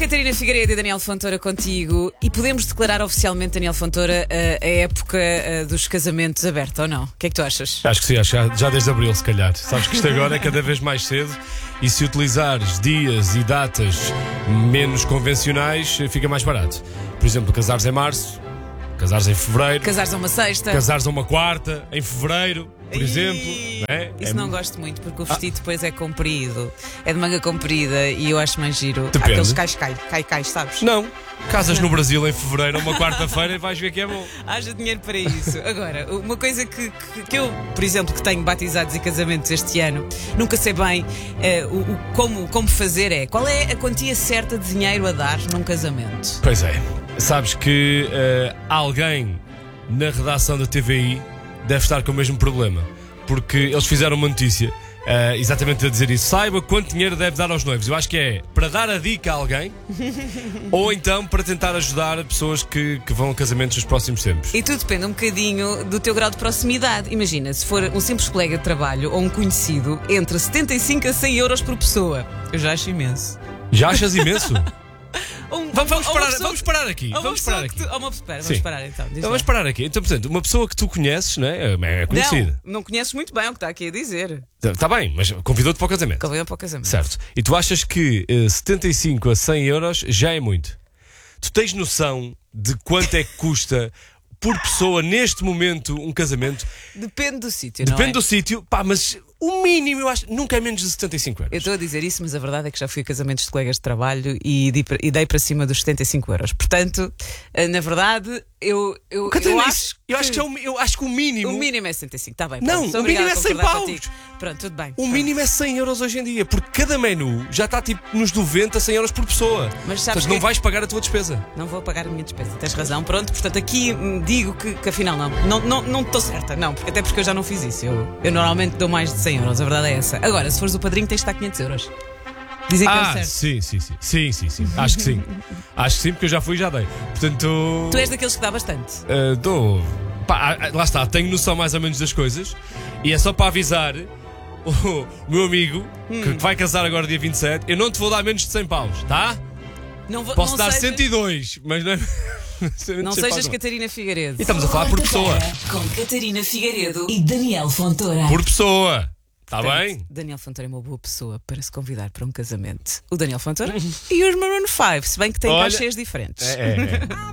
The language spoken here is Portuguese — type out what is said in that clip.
Catarina Figueiredo e Daniel Fontoura contigo. E podemos declarar oficialmente, Daniel Fontoura, a época dos casamentos aberta ou não? O que é que tu achas? Acho que sim, acho que já desde abril, se calhar. Sabes que isto agora é cada vez mais cedo e se utilizares dias e datas menos convencionais, fica mais barato. Por exemplo, casares em março, casares em fevereiro, Casares a uma sexta. casares a uma quarta, em fevereiro, por exemplo. Não é? Isso não gosto muito, porque o vestido depois é comprido, é de manga comprida e eu acho mais giro. Há Depende. aqueles cai, sabes? Não. Casas no Brasil em fevereiro ou uma quarta-feira e vais ver que é bom. Haja dinheiro para isso. Agora, uma coisa que eu, por exemplo, que tenho batizados e casamentos este ano, nunca sei bem como fazer qual é a quantia certa de dinheiro a dar num casamento? Pois é. Sabes que alguém na redação da TVI deve estar com o mesmo problema. Porque eles fizeram uma notícia exatamente a dizer isso. Saiba quanto dinheiro deve dar aos noivos. Eu acho que é para dar a dica a alguém ou então para tentar ajudar pessoas que vão a casamentos nos próximos tempos. E tudo depende um bocadinho do teu grau de proximidade. Imagina, se for um simples colega de trabalho ou um conhecido, entre 75 a 100 euros por pessoa. Eu já acho imenso. Já achas imenso? Vamos parar aqui. Vamos parar aqui. Vamos parar então. Diz Vamos lá. parar aqui. Então, portanto, uma pessoa que tu conheces, não é? É conhecida. Não conheces muito bem o que está aqui a dizer. Está bem, mas convidou-te para o casamento. Convidou para o casamento. Certo. E tu achas que 75 a 100 euros já é muito? Tu tens noção de quanto é que custa por pessoa neste momento um casamento? Depende do sítio, não é? Depende do sítio, pá, mas o mínimo eu acho nunca é menos de 75 euros. Eu estou a dizer isso, mas a verdade é que já fui a casamentos de colegas de trabalho e dei para cima dos 75 euros. Portanto, na verdade, eu acho eu acho que o mínimo. o mínimo é 75, está bem. Não, pronto, o mínimo obrigada é por 100 concordar paus. contigo. Pronto, tudo bem. O mínimo é 100 euros hoje em dia, porque cada menu já está tipo nos 90, 100 euros por pessoa. Mas sabes Portanto, que não vais pagar a tua despesa. Não vou pagar a minha despesa, tens razão. Pronto, portanto, aqui digo que afinal não estou certa. Não, até porque eu já não fiz isso. Eu normalmente dou mais de 100 euros, a verdade é essa. Agora, se fores o padrinho, tens de estar 500 euros. Dizem que é o certo. Sim. Acho que sim. Acho que sim, porque eu já fui e já dei. Portanto. Tu és daqueles que dá bastante. Dou. Pá, lá está, tenho noção mais ou menos das coisas. E é só para avisar o meu amigo que vai casar agora dia 27. Eu não te vou dar menos de 100 paus, tá? Posso dar 102, mas não é. Não sejas Catarina Figueiredo. E estamos a falar por pessoa. Com Catarina Figueiredo e Daniel Fontoura. Por pessoa. Está Portanto, bem? Daniel Fontoura é uma boa pessoa para se convidar para um casamento. O Daniel Fontoura e os Maroon 5, se bem que têm Olha, caixas diferentes. É.